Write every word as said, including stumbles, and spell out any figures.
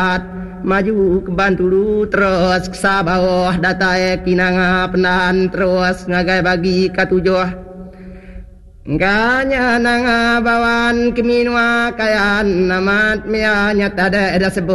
maju ke Bantulu terus ke Sabawah datai kinanga penahan terus ngagai bagi katujuh ganya nanga bawan keminua kayan namat mia nyata ada sebut